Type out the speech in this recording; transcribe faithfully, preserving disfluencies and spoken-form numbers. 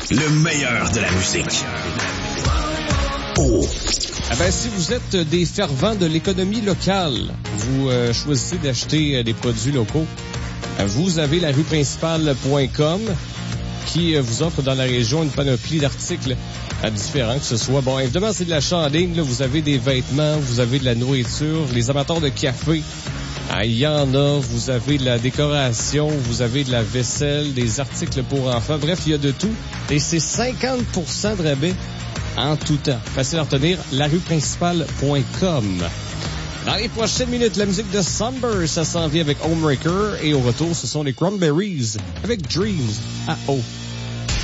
Le meilleur de la musique. Oh. Eh ben, si vous êtes des fervents de l'économie locale, vous euh, choisissez d'acheter euh, des produits locaux, euh, vous avez la rue principale point com qui euh, vous offre dans la région une panoplie d'articles euh, différents, que ce soit, bon, évidemment, c'est de l'achat en ligne, là, vous avez des vêtements, vous avez de la nourriture, les amateurs de café, il euh, y en a, vous avez de la décoration, vous avez de la vaisselle, des articles pour enfants, bref, il y a de tout, et c'est cinquante pour cent de rabais en tout temps. Facile à retenir, la rue principale point com. Dans les prochaines minutes, la musique de Somber, ça s'en vient avec Homewrecker. Et au retour, ce sont les Cranberries avec Dreams à eau.